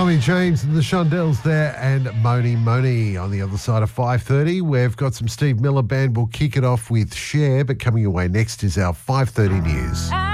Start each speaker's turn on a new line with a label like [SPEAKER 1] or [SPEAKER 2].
[SPEAKER 1] Tommy James and the Shondells there and Moni on the other side of 5:30. We've got some Steve Miller Band. We'll kick it off with Share, but coming away next is our 5:30 news.